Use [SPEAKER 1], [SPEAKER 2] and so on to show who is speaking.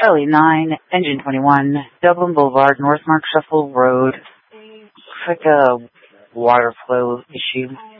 [SPEAKER 1] Charlie 9, Engine 21, Dublin Boulevard, Northmark Shuffle Road. Looks like a water flow issue.